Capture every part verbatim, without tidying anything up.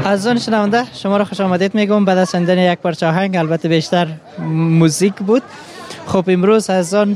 عزیزان شنونده شما را خوش آمدید میگم. بعد از شنیدن یک پارچه آهنگ، البته بیشتر موزیک بود. خب امروز عزیزان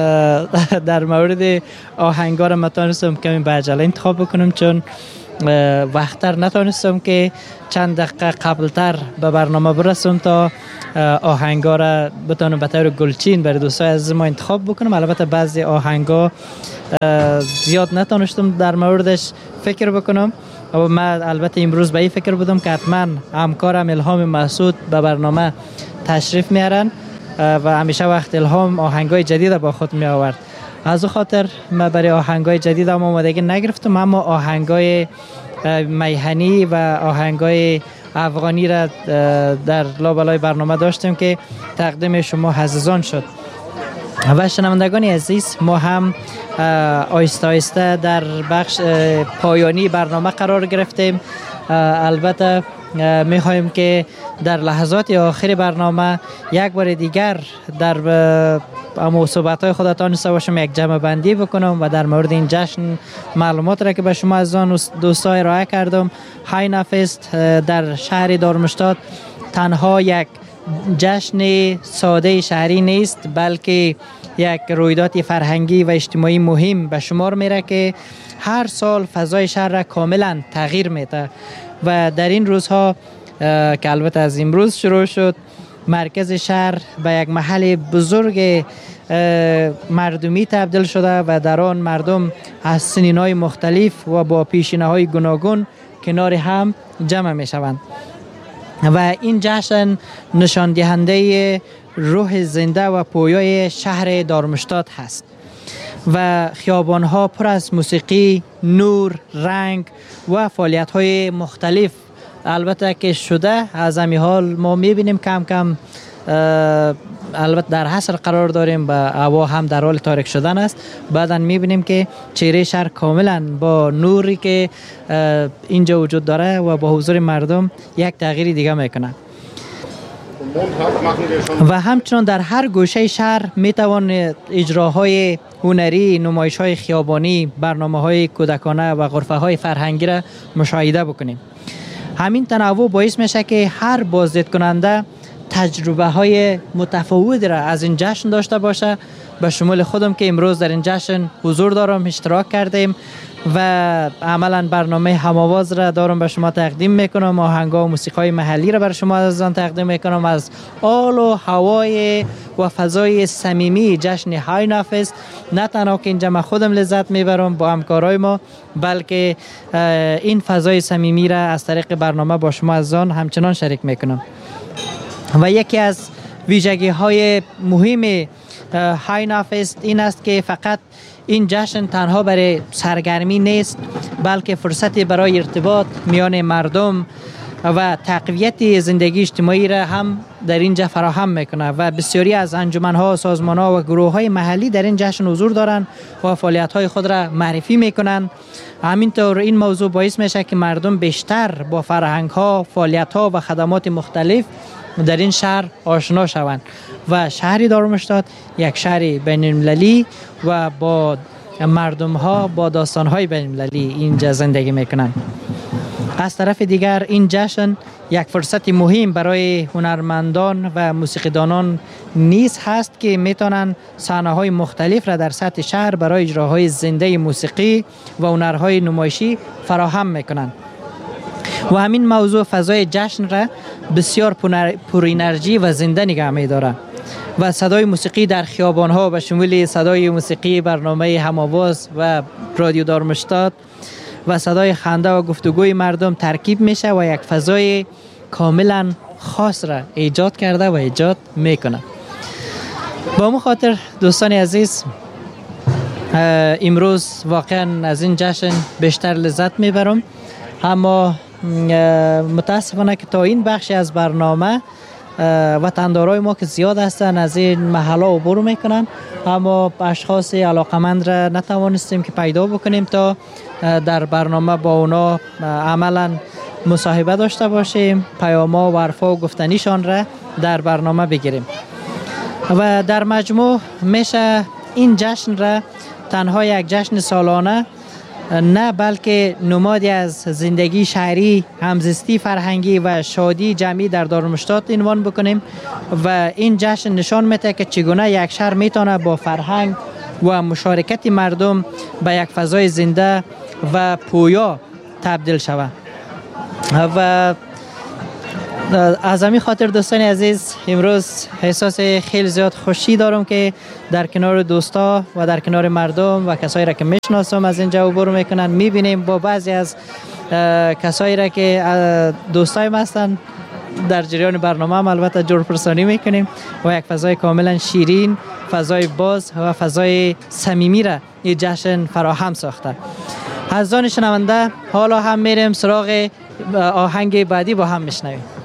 در مورد آهنگا را متونستم کمی به عجله انتخاب بکنم، چون وقتر نتونستم که چند دقیقه قبلتر به برنامه برسم تا آهنگا را بتونم به طور گلچین برای دوستای عزیز ما انتخاب بکنم. البته بعضی آهنگا زیاد نتونستم در موردش فکر بکنم. و من البته امروز به این فکر بودم که حتما همکارم الهام مسعود به برنامه تشریف میارن و همیشه وقت الهام آهنگای جدید با خود می آورد. از او خاطر من برای آهنگای جدید هم آمادگی نگرفتم، اما آهنگای میهنی و آهنگای افغانی را در لابلای برنامه داشتیم که تقدیم شما عزیزان شد. و شنوندگان عزیز، ما هم آیسته آیسته در بخش پایانی برنامه قرار گرفتیم. البته میخواهیم که در لحظات آخر برنامه یک بار دیگر در اما صحبت‌های خودتان سواشم یک جمع بندی بکنم و در مورد این جشن معلومات را که به شما از آن دوستای ارائه کردم. هاینا فست در شهر دارمشتات تنها یک جشن ساده شهری نیست، بلکه یک رویداد فرهنگی و اجتماعی مهم به شمار میره که هر سال فضای شهر را کاملا تغییر میده. و در این روزها که البته از امروز شروع شد، مرکز شهر به یک محل بزرگ مردمی تبدیل شده و در آن مردم از سنین‌های مختلف و با پیشینه‌های گوناگون کنار هم جمع می شوند. و این جشن نشان دهنده روح زنده و پویای شهر دارمشتات هست و خیابان‌ها پر از موسیقی، نور، رنگ و فعالیت‌های مختلف البته که شده. از همین حال ما می‌بینیم کم کم البته در حصر قرار داریم و هوا هم در حال تاریک شدن است. بعداً می‌بینیم که چهره شهر کاملاً با نوری که اینجا وجود داره و با حضور مردم یک تغییری دیگه میکنه. و همچنان در هر گوشه شهر میتوان اجراهای هنری، نمایش‌های خیابانی، برنامه‌های کودکانه و غرفه‌های فرهنگی را مشاهده بکنیم. همین تنوع باعث میشه که هر بازدید کننده تجربه های متفاوتی را از این جشن داشته باشه. به شمول خودم که امروز در این جشن حضور دارم، اشتراک کردیم و عملا برنامه هم‌آواز را دارم به شما تقدیم میکنم. آهنگ‌ها و موسیقی محلی را بر شما از آن تقدیم میکنم. از آل و هوای و فضای صمیمی جشن هاینا فست نه تنها که اینجا من خودم لذت میبرم با همکارای ما، بلکه این فضای صمیمی را از طریق برنامه با شما از آن همچنان شریک میکنم. و یکی از ویژگی های مهم هاینا فست این است که فقط این جشن تنها برای سرگرمی نیست، بلکه فرصتی برای ارتباط میان مردم و تقویت زندگی اجتماعی را هم در اینجا فراهم میکنه و بسیاری از انجمن‌ها، سازمان‌ها و گروه‌های محلی در این جشن حضور دارند و فعالیت‌های خود را معرفی میکنند. همینطور این موضوع باعث میشه که مردم بیشتر با فرهنگ‌ها، فعالیت‌ها و خدمات مختلف در این شهر آشنا شوند و شهری دارمشتات یک شهر بین‌المللی و با مردم‌ها با داستان‌های بین‌المللی اینجا زندگی میکنند. از طرف دیگر این جشن یک فرصت مهم برای هنرمندان و موسیقیدانان نیز هست که میتونن صحنه‌های مختلف را در سطح شهر برای اجراهای زنده موسیقی و هنرهای نمایشی فراهم میکنند. و همین موضوع فضای جشن را بسیار پر انرژی و زنده نگه می‌داره و صدای موسیقی در خیابان‌ها به شمول صدای موسیقی برنامه هم‌آواز و رادیو دارمشتات و صدای خنده و گفتگوی مردم ترکیب میشه و یک فضای کاملا خاص را ایجاد کرده و ایجاد میکنه. با اون خاطر دوستان عزیز، امروز واقعا از این جشن بیشتر لذت میبرم، اما متاسفانه که تا این بخشی از برنامه وطندارای ما که زیاد هستن از این محلا عبور میکنن، اما اشخاص علاقمند را نتوانستیم که پیدا بکنیم تا در برنامه با اونا عملا مصاحبه داشته باشیم، پیاما و حرفا و گفتنیشان را در برنامه بگیریم. و در مجموع میشه این جشن را تنها یک جشن سالانه نه بلکه نمادی از زندگی شهری، همزیستی فرهنگی و شادی جمعی در دارالمشتات عنوان بکنیم و این جشن نشان میده که چگونه یک شهر میتونه با فرهنگ و مشارکت مردم به یک فضای زنده و پویا تبدیل شود. و از همین خاطر دوستان عزیز امروز احساس خیلی زیاد خوشی دارم که در کنار دوستا و در کنار مردم و کسایی را که میشناسم از اینجا عبور میکنن میبینیم با بعضی از کسایی را که دوستای ما هستن در جریان برنامه هم البته جور پرسانی میکنیم و یک فضای کاملا شیرین، فضای باز و فضای صمیمی را این جشن فراهم ساخته. از آن شنونده حالا هم میریم سراغ آهنگ بعدی با هم میشنویم.